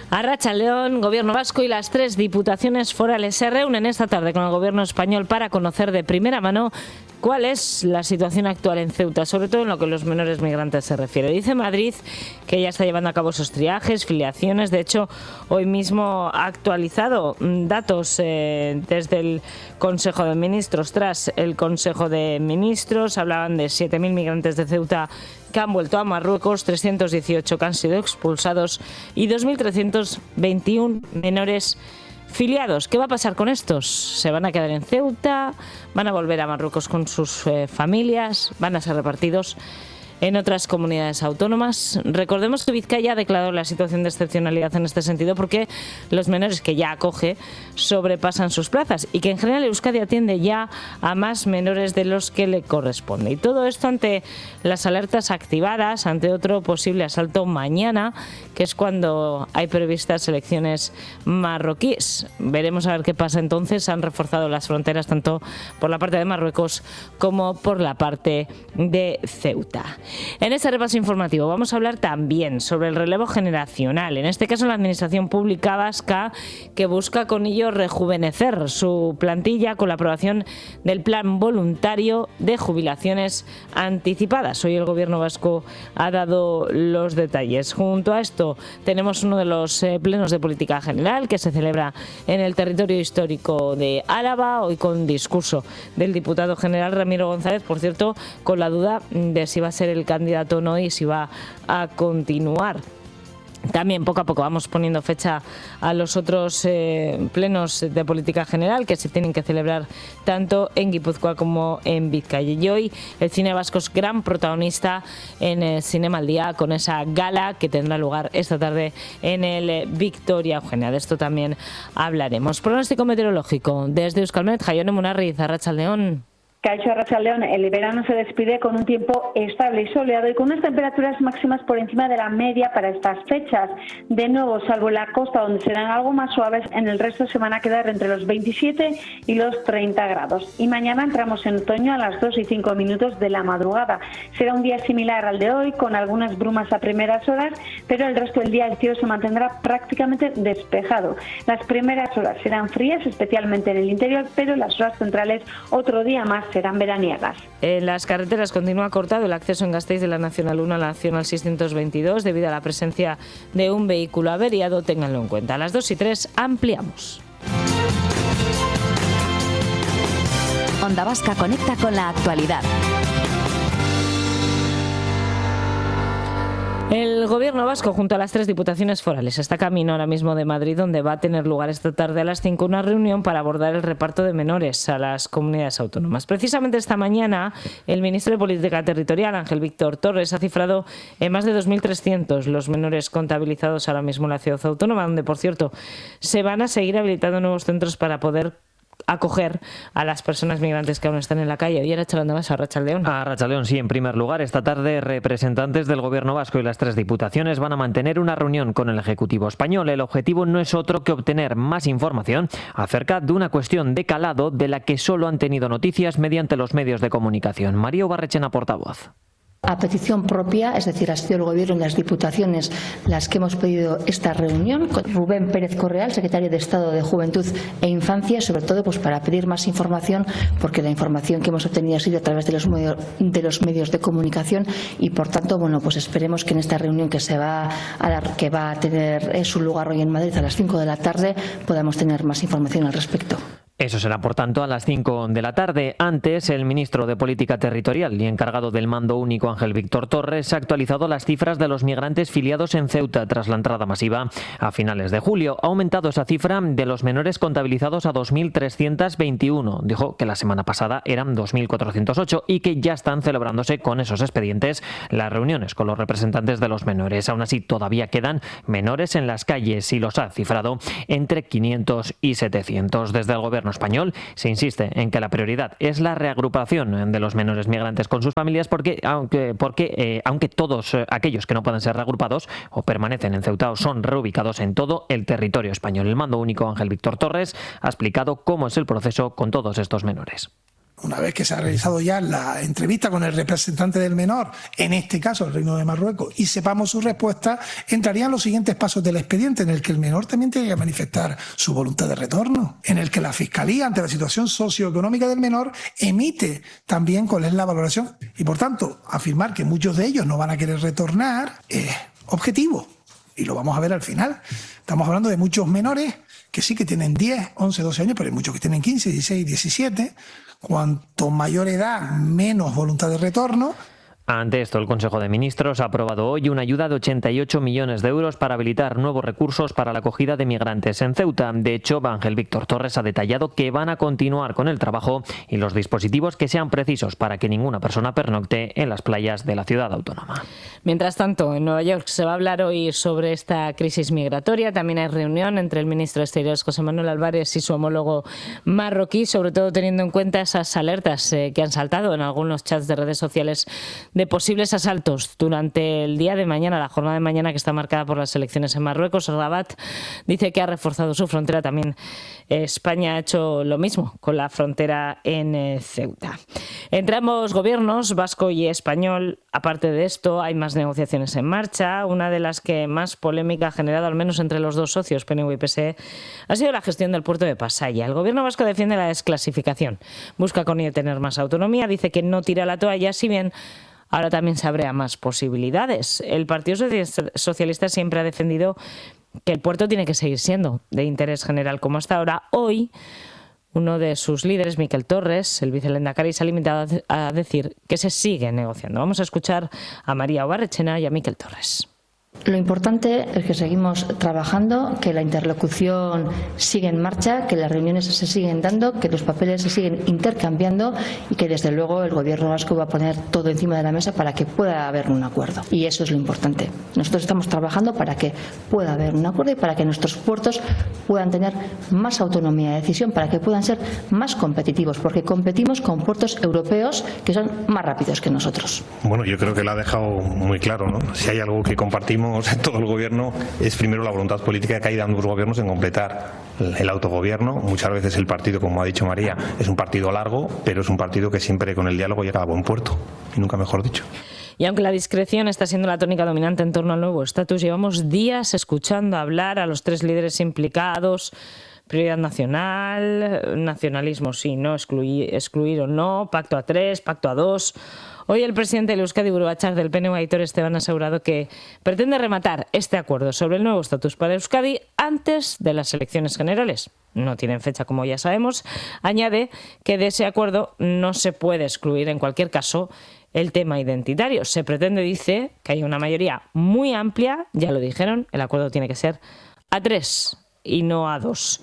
Arratsaldeon, Gobierno vasco y las 3 diputaciones forales se reúnen esta tarde con el Gobierno español para conocer de primera mano cuál es la situación actual en Ceuta, sobre todo en lo que a los menores migrantes se refiere. Dice Madrid que ya está llevando a cabo esos triajes, filiaciones. De hecho, hoy mismo ha actualizado datos desde el Consejo de Ministros. Tras el Consejo de Ministros hablaban de 7.000 migrantes de Ceuta que han vuelto a Marruecos, 318 que han sido expulsados y 2.321 menores filiados. ¿Qué va a pasar con estos? ¿Se van a quedar en Ceuta? ¿Van a volver a Marruecos con sus familias? ¿Van a ser repartidos en otras comunidades autónomas? Recordemos que Vizcaya ha declarado la situación de excepcionalidad en este sentido porque los menores que ya acoge sobrepasan sus plazas y que en general Euskadi atiende ya a más menores de los que le corresponde. Y todo esto ante las alertas activadas, ante otro posible asalto mañana, que es cuando hay previstas elecciones marroquíes. Veremos a ver qué pasa entonces. Han reforzado las fronteras tanto por la parte de Marruecos como por la parte de Ceuta. En este repaso informativo vamos a hablar también sobre el relevo generacional, en este caso la Administración Pública Vasca, que busca con ello rejuvenecer su plantilla con la aprobación del Plan Voluntario de Jubilaciones Anticipadas. Hoy el Gobierno vasco ha dado los detalles. Junto a esto tenemos uno de los plenos de política general que se celebra en el territorio histórico de Álava, hoy con discurso del diputado general Ramiro González, por cierto, con la duda de si va a ser el candidato o no y si va a continuar. También poco a poco vamos poniendo fecha a los otros plenos de política general que se tienen que celebrar tanto en Guipúzcoa como en Vizcaya. Y hoy el cine vasco es gran protagonista en Cinema al Día con esa gala que tendrá lugar esta tarde en el Victoria Eugenia. De esto también hablaremos. Pronóstico meteorológico desde Euskalmet, Jaione Munarriz, Arratsaldeon. Caixo, Arratsaldeon, el verano se despide con un tiempo estable y soleado y con unas temperaturas máximas por encima de la media para estas fechas. De nuevo, salvo en la costa donde serán algo más suaves, en el resto se van a quedar entre los 27 y los 30 grados. Y mañana entramos en otoño a las 2 y 5 minutos de la madrugada. Será un día similar al de hoy, con algunas brumas a primeras horas, pero el resto del día el cielo se mantendrá prácticamente despejado. Las primeras horas serán frías, especialmente en el interior, pero las horas centrales otro día más serán veraniegas. En las carreteras continúa cortado el acceso en Gasteiz de la Nacional 1 a la Nacional 622 debido a la presencia de un vehículo averiado. Ténganlo en cuenta. A las 2 y 3 ampliamos. Onda Vasca conecta con la actualidad. El Gobierno vasco, junto a las 3 diputaciones forales, está camino ahora mismo de Madrid, donde va a tener lugar esta tarde a las 5 una reunión para abordar el reparto de menores a las comunidades autónomas. Precisamente esta mañana, el ministro de Política Territorial, Ángel Víctor Torres, ha cifrado en más de 2.300 los menores contabilizados ahora mismo en la ciudad autónoma, donde, por cierto, se van a seguir habilitando nuevos centros para poder acoger a las personas migrantes que aún están en la calle. Y ahora charlando más a Arratsaldeon. A Arratsaldeon, sí. En primer lugar, esta tarde representantes del Gobierno vasco y las 3 diputaciones van a mantener una reunión con el Ejecutivo español. El objetivo no es otro que obtener más información acerca de una cuestión de calado de la que solo han tenido noticias mediante los medios de comunicación. María Ubarrechena, portavoz. A petición propia, es decir, ha sido el Gobierno y las diputaciones las que hemos pedido esta reunión con Rubén Pérez Correal, secretario de Estado de Juventud e Infancia, sobre todo pues para pedir más información, porque la información que hemos obtenido ha sido a través de los medios de comunicación y, por tanto, bueno, pues esperemos que en esta reunión que va a tener su lugar hoy en Madrid a las 5 de la tarde podamos tener más información al respecto. Eso será, por tanto, a las 5 de la tarde. Antes, el ministro de Política Territorial y encargado del Mando Único, Ángel Víctor Torres, ha actualizado las cifras de los migrantes filiados en Ceuta tras la entrada masiva a finales de julio. Ha aumentado esa cifra de los menores contabilizados a 2.321. Dijo que la semana pasada eran 2.408 y que ya están celebrándose con esos expedientes las reuniones con los representantes de los menores. Aún así, todavía quedan menores en las calles y los ha cifrado entre 500 y 700. Desde el Gobierno español se insiste en que la prioridad es la reagrupación de los menores migrantes con sus familias porque aunque todos aquellos que no puedan ser reagrupados o permanecen en Ceuta son reubicados en todo el territorio español. El Mando Único, Ángel Víctor Torres, ha explicado cómo es el proceso con todos estos menores. una vez que se ha realizado ya la entrevista con el representante del menor, en este caso el Reino de Marruecos, y sepamos su respuesta, entrarían los siguientes pasos del expediente, en el que el menor también tiene que manifestar su voluntad de retorno, en el que la Fiscalía, ante la situación socioeconómica del menor, emite también cuál es la valoración. Y por tanto, afirmar que muchos de ellos no van a querer retornar es objetivo, y lo vamos a ver al final. Estamos hablando de muchos menores que sí que tienen 10, 11, 12 años, pero hay muchos que tienen 15, 16, 17. Cuanto mayor edad, menos voluntad de retorno. Ante esto, el Consejo de Ministros ha aprobado hoy una ayuda de 88 millones de euros para habilitar nuevos recursos para la acogida de migrantes en Ceuta. De hecho, Ángel Víctor Torres ha detallado que van a continuar con el trabajo y los dispositivos que sean precisos para que ninguna persona pernocte en las playas de la ciudad autónoma. Mientras tanto, en Nueva York se va a hablar hoy sobre esta crisis migratoria. También hay reunión entre el ministro de Exteriores, José Manuel Álvarez, y su homólogo marroquí, sobre todo teniendo en cuenta esas alertas que han saltado en algunos chats de redes sociales de posibles asaltos durante el día de mañana, la jornada de mañana, que está marcada por las elecciones en Marruecos. Rabat dice que ha reforzado su frontera. También España ha hecho lo mismo con la frontera en Ceuta. Entre ambos gobiernos, vasco y español, aparte de esto, hay más negociaciones en marcha. Una de las que más polémica ha generado, al menos entre los dos socios, PNV y PSE, ha sido la gestión del puerto de Pasaia. El gobierno vasco defiende la desclasificación. Busca con ello tener más autonomía. Dice que no tira la toalla, si bien ahora también se abre a más posibilidades. El Partido Socialista siempre ha defendido que el puerto tiene que seguir siendo de interés general como hasta ahora. Hoy, uno de sus líderes, Miquel Torres, el vicelehendakari, se ha limitado a decir que se sigue negociando. Vamos a escuchar a María Obarrechena y a Miquel Torres. Lo importante es que seguimos trabajando, que la interlocución sigue en marcha, que las reuniones se siguen dando, que los papeles se siguen intercambiando y que desde luego el gobierno vasco va a poner todo encima de la mesa para que pueda haber un acuerdo. Y eso es lo importante. Nosotros estamos trabajando para que pueda haber un acuerdo y para que nuestros puertos puedan tener más autonomía de decisión, para que puedan ser más competitivos, porque competimos con puertos europeos que son más rápidos que nosotros. Bueno, yo creo que lo ha dejado muy claro, ¿no? Si hay algo que compartimos todo el gobierno, es primero la voluntad política que hay de ambos gobiernos en completar el autogobierno. Muchas veces el partido, como ha dicho María, es un partido largo, pero es un partido que siempre con el diálogo llega a buen puerto, y nunca mejor dicho. Y aunque la discreción está siendo la tónica dominante en torno al nuevo estatus, llevamos días escuchando hablar a los tres líderes implicados. Prioridad nacional, nacionalismo sí, no, excluir o no, pacto a 3, pacto a 2. Hoy el presidente de Euskadi, Buru Batzar, del PNV, Aitor Esteban, ha asegurado que pretende rematar este acuerdo sobre el nuevo estatus para Euskadi antes de las elecciones generales. No tienen fecha, como ya sabemos. Añade que de ese acuerdo no se puede excluir, en cualquier caso, el tema identitario. Se pretende, dice, que haya una mayoría muy amplia, ya lo dijeron, el acuerdo tiene que ser a 3 y no a 2.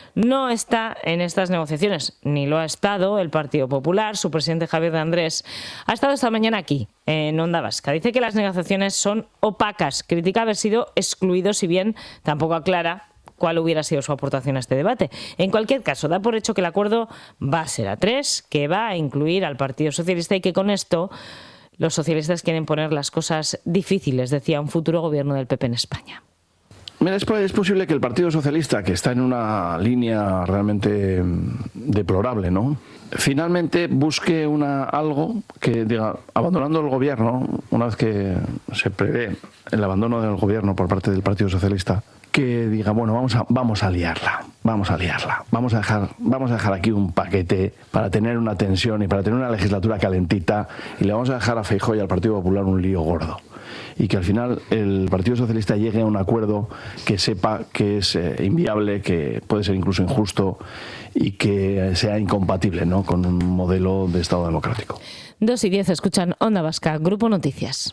No está en estas negociaciones, ni lo ha estado el Partido Popular. Su presidente, Javier de Andrés, ha estado esta mañana aquí, en Onda Vasca. Dice que las negociaciones son opacas. Critica haber sido excluido, si bien tampoco aclara cuál hubiera sido su aportación a este debate. En cualquier caso, da por hecho que el acuerdo va a ser a 3, que va a incluir al Partido Socialista y que con esto los socialistas quieren poner las cosas difíciles, decía un futuro gobierno del PP en España. Mira, es posible que el Partido Socialista, que está en una línea realmente deplorable, ¿no?, finalmente busque algo que diga, abandonando el gobierno, una vez que se prevé el abandono del gobierno por parte del Partido Socialista, que diga, bueno, vamos a liarla, vamos a dejar aquí un paquete para tener una tensión y para tener una legislatura calentita, y le vamos a dejar a Feijóo y al Partido Popular un lío gordo. Y que al final el Partido Socialista llegue a un acuerdo que sepa que es inviable, que puede ser incluso injusto y que sea incompatible, ¿no?, con un modelo de Estado democrático. 2:10, escuchan Onda Vasca, Grupo Noticias.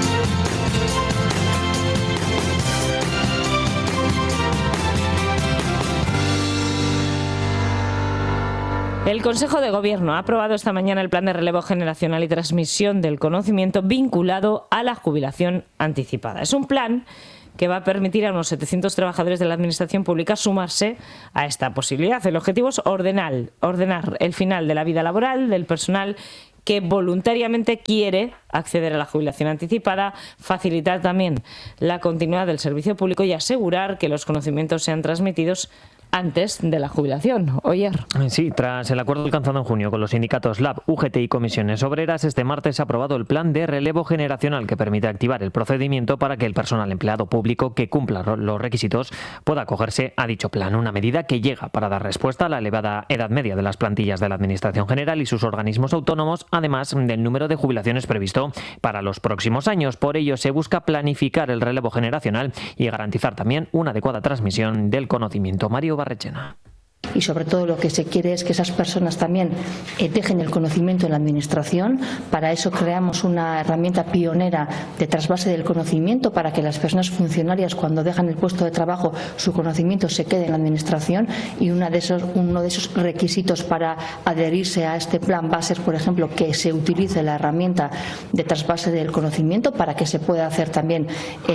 El Consejo de Gobierno ha aprobado esta mañana el plan de relevo generacional y transmisión del conocimiento vinculado a la jubilación anticipada. Es un plan que va a permitir a unos 700 trabajadores de la Administración Pública sumarse a esta posibilidad. El objetivo es ordenar el final de la vida laboral del personal que voluntariamente quiere acceder a la jubilación anticipada, facilitar también la continuidad del servicio público y asegurar que los conocimientos sean transmitidos antes de la jubilación. Oyer. Sí, tras el acuerdo alcanzado en junio con los sindicatos LAB, UGT y comisiones obreras, este martes se ha aprobado el plan de relevo generacional que permite activar el procedimiento para que el personal empleado público que cumpla los requisitos pueda acogerse a dicho plan. Una medida que llega para dar respuesta a la elevada edad media de las plantillas de la Administración General y sus organismos autónomos, además del número de jubilaciones previsto para los próximos años. Por ello, se busca planificar el relevo generacional y garantizar también una adecuada transmisión del conocimiento. Mario Barrechena. Y sobre todo lo que se quiere es que esas personas también dejen el conocimiento en la Administración. Para eso creamos una herramienta pionera de trasvase del conocimiento para que las personas funcionarias, cuando dejan el puesto de trabajo, su conocimiento se quede en la Administración, y uno de esos requisitos para adherirse a este plan va a ser, por ejemplo, que se utilice la herramienta de trasvase del conocimiento para que se pueda hacer también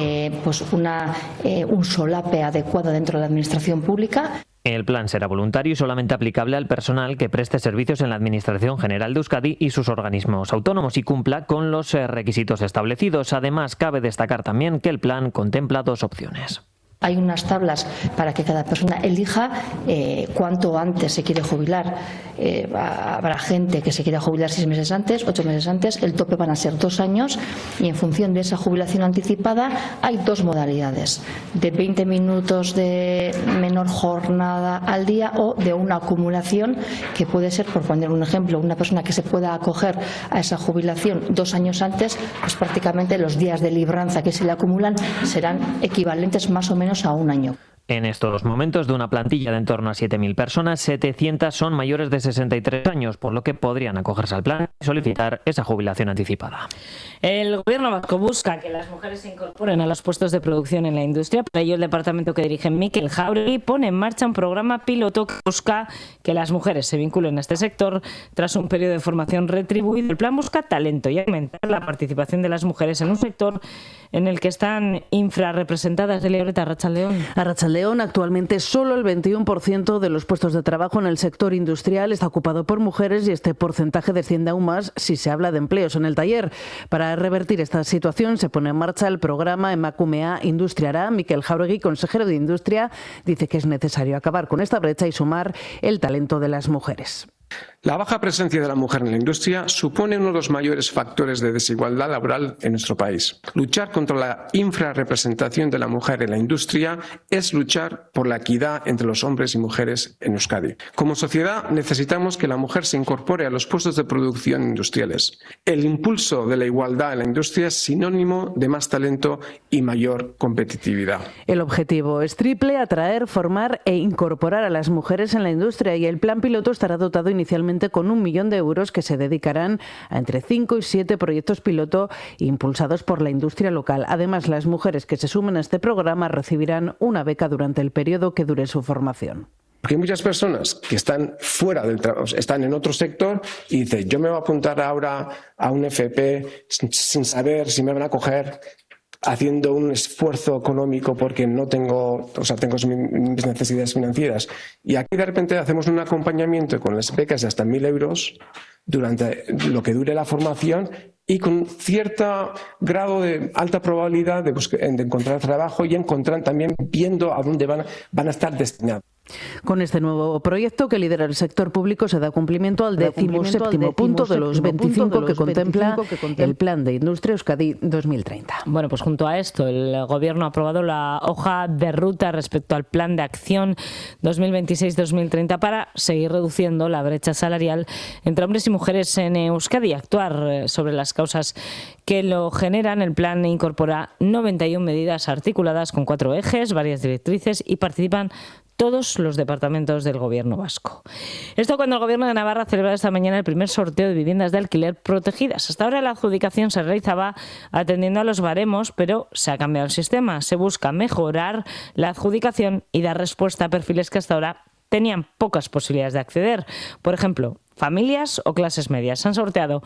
un solape adecuado dentro de la Administración pública. El plan será voluntario y solamente aplicable al personal que preste servicios en la Administración General de Euskadi y sus organismos autónomos y cumpla con los requisitos establecidos. Además, cabe destacar también que el plan contempla dos opciones. Hay unas tablas para que cada persona elija cuánto antes se quiere jubilar. Habrá gente que se quiera jubilar 6 meses antes, 8 meses antes. El tope van a ser 2 años y en función de esa jubilación anticipada hay 2 modalidades: de 20 minutos de menor jornada al día o de una acumulación que puede ser, por poner un ejemplo, una persona que se pueda acoger a esa jubilación 2 años antes, pues prácticamente los días de libranza que se le acumulan serán equivalentes más o menos a 1 año. En estos momentos, de una plantilla de en torno a 7.000 personas, 700 son mayores de 63 años, por lo que podrían acogerse al plan y solicitar esa jubilación anticipada. El gobierno vasco busca que las mujeres se incorporen a los puestos de producción en la industria. Para ello, el departamento que dirige Mikel Jauregui pone en marcha un programa piloto que busca que las mujeres se vinculen a este sector tras un periodo de formación retribuido. El plan busca talento y aumentar la participación de las mujeres en un sector en el que están infrarrepresentadas. De Libreta, Arratsaldeon. Arratsaldeon, actualmente solo el 21% de los puestos de trabajo en el sector industrial está ocupado por mujeres y este porcentaje desciende aún más si se habla de empleos en el taller. Para revertir esta situación se pone en marcha el programa Emakumea Industriara. Mikel Jauregui, consejero de Industria, dice que es necesario acabar con esta brecha y sumar el talento de las mujeres. La baja presencia de la mujer en la industria supone uno de los mayores factores de desigualdad laboral en nuestro país. Luchar contra la infrarrepresentación de la mujer en la industria es luchar por la equidad entre los hombres y mujeres en Euskadi. Como sociedad necesitamos que la mujer se incorpore a los puestos de producción industriales. El impulso de la igualdad en la industria es sinónimo de más talento y mayor competitividad. El objetivo es triple: atraer, formar e incorporar a las mujeres en la industria, y el plan piloto estará dotado inicialmente con 1 millón de euros que se dedicarán a entre 5 y 7 proyectos piloto impulsados por la industria local. Además, las mujeres que se sumen a este programa recibirán una beca durante el periodo que dure su formación. Porque hay muchas personas que están fuera del trabajo, están en otro sector y dicen: yo me voy a apuntar ahora a un FP sin saber si me van a coger, haciendo un esfuerzo económico porque tengo mis necesidades financieras. Y aquí de repente hacemos un acompañamiento con las becas de hasta 1.000 euros durante lo que dure la formación y con cierto grado de alta probabilidad de encontrar trabajo y encontrar también viendo a dónde van a estar destinados. Con este nuevo proyecto que lidera el sector público se da cumplimiento al 17º punto de los 25 que contempla el Plan de Industria Euskadi 2030. Bueno, pues junto a esto, el Gobierno ha aprobado la hoja de ruta respecto al Plan de Acción 2026-2030 para seguir reduciendo la brecha salarial entre hombres y mujeres en Euskadi y actuar sobre las causas que lo generan. El plan incorpora 91 medidas articuladas con 4 ejes, varias directrices, y participan todos los departamentos del Gobierno vasco. Esto cuando el Gobierno de Navarra ha celebrado esta mañana el primer sorteo de viviendas de alquiler protegidas. Hasta ahora la adjudicación se realizaba atendiendo a los baremos, pero se ha cambiado el sistema. Se busca mejorar la adjudicación y dar respuesta a perfiles que hasta ahora tenían pocas posibilidades de acceder. Por ejemplo, familias o clases medias. Se han sorteado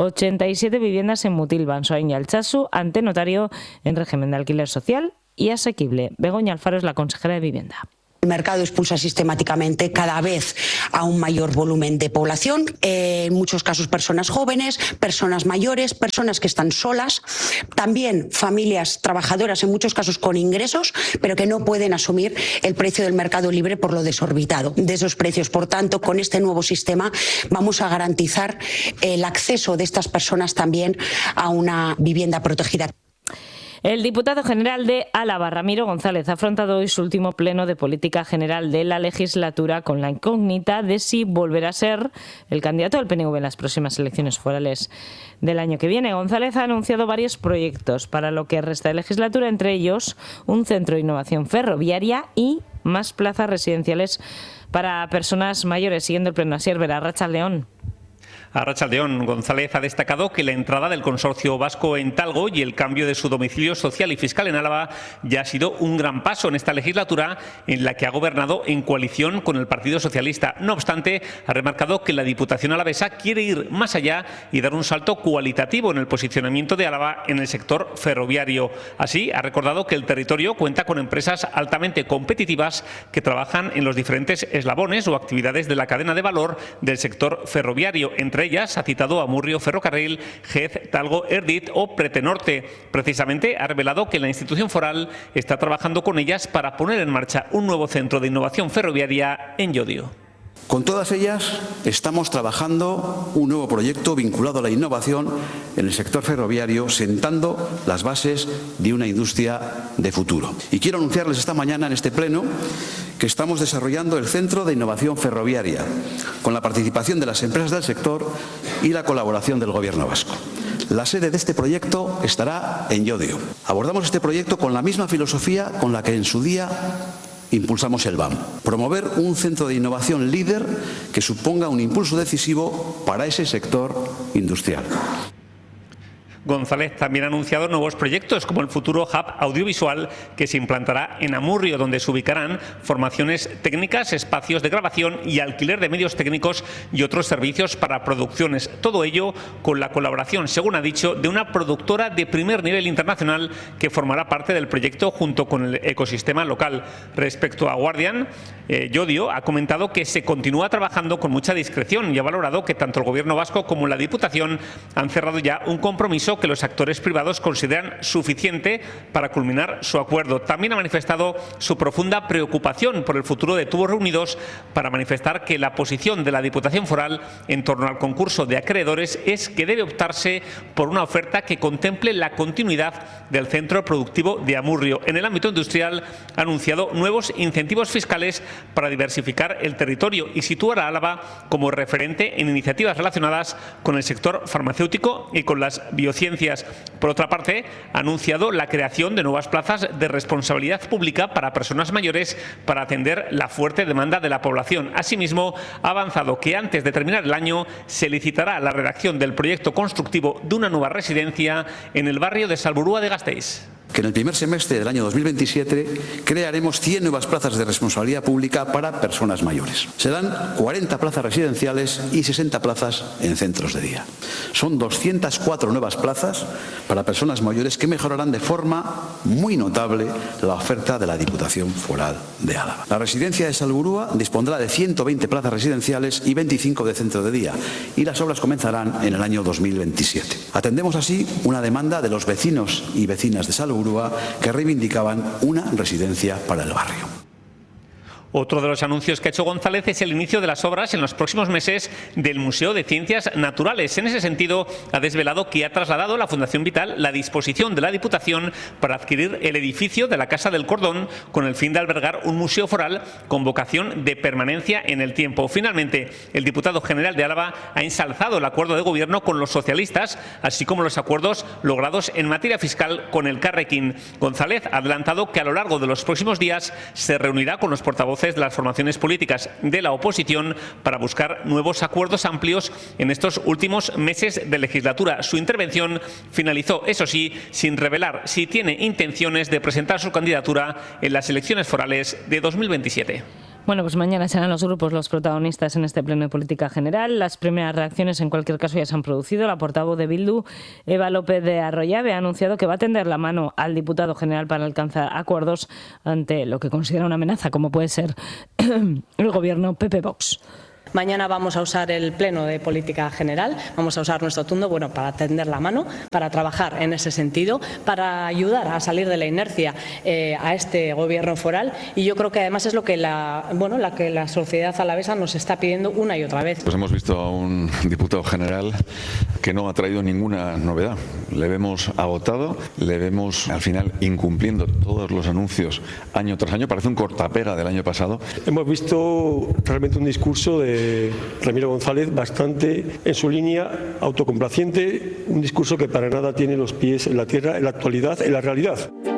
87 viviendas en Mutil, Bansoain y Altsasu ante notario en régimen de alquiler social y asequible. Begoña Alfaro es la consejera de Vivienda. El mercado expulsa sistemáticamente cada vez a un mayor volumen de población, en muchos casos personas jóvenes, personas mayores, personas que están solas, también familias trabajadoras, en muchos casos con ingresos, pero que no pueden asumir el precio del mercado libre por lo desorbitado de esos precios. Por tanto, con este nuevo sistema vamos a garantizar el acceso de estas personas también a una vivienda protegida. El diputado general de Álava, Ramiro González, ha afrontado hoy su último pleno de política general de la legislatura con la incógnita de si volverá a ser el candidato del PNV en las próximas elecciones forales del año que viene. González ha anunciado varios proyectos para lo que resta de legislatura, entre ellos un centro de innovación ferroviaria y más plazas residenciales para personas mayores. Siguiendo el pleno, Asier Vera, Arratsaldeon. Arratsaldeon. González ha destacado que la entrada del consorcio vasco en Talgo y el cambio de su domicilio social y fiscal en Álava ya ha sido un gran paso en esta legislatura en la que ha gobernado en coalición con el Partido Socialista. No obstante, ha remarcado que la Diputación alavesa quiere ir más allá y dar un salto cualitativo en el posicionamiento de Álava en el sector ferroviario. Así, ha recordado que el territorio cuenta con empresas altamente competitivas que trabajan en los diferentes eslabones o actividades de la cadena de valor del sector ferroviario. Entre ellas ha citado Amurrio Ferrocarril, GEZ, Talgo, Erdit o Pretenorte. Precisamente ha revelado que la institución foral está trabajando con ellas para poner en marcha un nuevo centro de innovación ferroviaria en Llodio. Con todas ellas estamos trabajando un nuevo proyecto vinculado a la innovación en el sector ferroviario, sentando las bases de una industria de futuro. Y quiero anunciarles esta mañana en este pleno que estamos desarrollando el Centro de Innovación Ferroviaria, con la participación de las empresas del sector y la colaboración del Gobierno vasco. La sede de este proyecto estará en Llodio. Abordamos este proyecto con la misma filosofía con la que en su día impulsamos el BAM. Promover un centro de innovación líder que suponga un impulso decisivo para ese sector industrial. González también ha anunciado nuevos proyectos como el futuro hub audiovisual que se implantará en Amurrio, donde se ubicarán formaciones técnicas, espacios de grabación y alquiler de medios técnicos y otros servicios para producciones. Todo ello con la colaboración, según ha dicho, de una productora de primer nivel internacional que formará parte del proyecto junto con el ecosistema local. Respecto a Guardian, Llodio ha comentado que se continúa trabajando con mucha discreción y ha valorado que tanto el Gobierno vasco como la Diputación han cerrado ya un compromiso que los actores privados consideran suficiente para culminar su acuerdo. También ha manifestado su profunda preocupación por el futuro de Tubos Reunidos, para manifestar que la posición de la Diputación Foral en torno al concurso de acreedores es que debe optarse por una oferta que contemple la continuidad del centro productivo de Amurrio. En el ámbito industrial ha anunciado nuevos incentivos fiscales para diversificar el territorio y situar a Álava como referente en iniciativas relacionadas con el sector farmacéutico y con las biociencias. Por otra parte, ha anunciado la creación de nuevas plazas de responsabilidad pública para personas mayores para atender la fuerte demanda de la población. Asimismo, ha avanzado que antes de terminar el año se licitará la redacción del proyecto constructivo de una nueva residencia en el barrio de Salburua de Gasteiz. Que en el primer semestre del año 2027 crearemos 100 nuevas plazas de responsabilidad pública para personas mayores. Serán 40 plazas residenciales y 60 plazas en centros de día. Son 204 nuevas plazas para personas mayores que mejorarán de forma muy notable la oferta de la Diputación Foral de Álava. La residencia de Salburua dispondrá de 120 plazas residenciales y 25 de centro de día, y las obras comenzarán en el año 2027. Atendemos así una demanda de los vecinos y vecinas de Salburua que reivindicaban una residencia para el barrio. Otro de los anuncios que ha hecho González es el inicio de las obras en los próximos meses del Museo de Ciencias Naturales. En ese sentido, ha desvelado que ha trasladado a la Fundación Vital la disposición de la Diputación para adquirir el edificio de la Casa del Cordón con el fin de albergar un museo foral con vocación de permanencia en el tiempo. Finalmente, el diputado general de Álava ha ensalzado el acuerdo de gobierno con los socialistas, así como los acuerdos logrados en materia fiscal con el Carrequín. González ha adelantado que a lo largo de los próximos días se reunirá con los portavoces de las formaciones políticas de la oposición para buscar nuevos acuerdos amplios en estos últimos meses de legislatura. Su intervención finalizó, eso sí, sin revelar si tiene intenciones de presentar su candidatura en las elecciones forales de 2027. Bueno, pues mañana serán los grupos los protagonistas en este pleno de política general. Las primeras reacciones, en cualquier caso, ya se han producido. La portavoz de Bildu, Eva López de Arroyave, ha anunciado que va a tender la mano al diputado general para alcanzar acuerdos ante lo que considera una amenaza, como puede ser el gobierno PP-Vox. Mañana vamos a usar el pleno de política general, vamos a usar nuestro turno para tender la mano, para trabajar en ese sentido, para ayudar a salir de la inercia a este gobierno foral, y yo creo que además es lo que la sociedad alavesa nos está pidiendo una y otra vez. Pues hemos visto a un diputado general que no ha traído ninguna novedad. Le vemos agotado, le vemos al final incumpliendo todos los anuncios año tras año, parece un cortapega del año pasado. Hemos visto realmente un discurso de Ramiro González bastante en su línea autocomplaciente, un discurso que para nada tiene los pies en la tierra, en la actualidad, en la realidad.